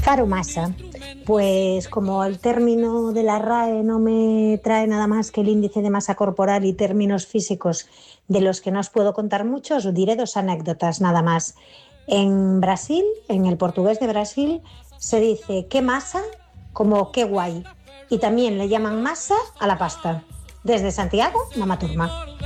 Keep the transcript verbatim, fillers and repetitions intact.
Caro masa. Pues como el término de la R A E no me trae nada más que el índice de masa corporal y términos físicos de los que no os puedo contar mucho, os diré dos anécdotas nada más. En Brasil, en el portugués de Brasil, se dice qué masa como qué guay. Y también le llaman masa a la pasta. Desde Santiago, Mama Turma.